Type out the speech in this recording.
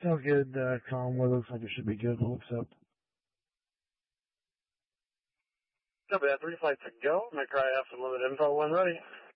Sounds good. Calm weather looks like it should be good. We'll accept. Copy that. 3 flights to go. Make sure I have some limited info when ready.